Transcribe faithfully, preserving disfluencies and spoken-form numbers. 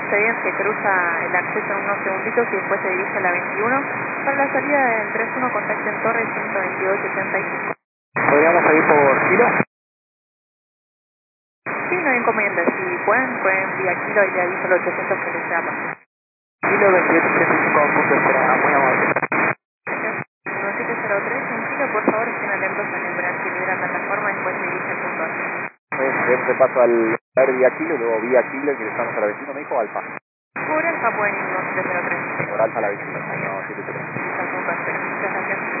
parece bien, se cruza el acceso en unos segunditos y después se dirige a la veintiuno. Para la salida del treinta y uno contacten Torre ciento veintidós ochenta y cinco. ¿Podríamos salir por kilo? Sí, no hay inconveniente. Si pueden, pueden vía kilo y le aviso los ochocientos que les sea más. Kilo veintiocho ochenta y cinco, punto espera, muy amable. uno siete cero tres, un kilo, por favor, estén atentos a la embrague que libera plataforma y después se dirige al punto A. Pues este paso al ver vía kilo, luego vía kilo, ingresamos a la veintiuno, me dijo Alfa. Por Alfa pueden ir uno siete cero tres. Por Alfa a la veintiuno, Está bien. no, siete cero tres. Al punto A. Muchas gracias.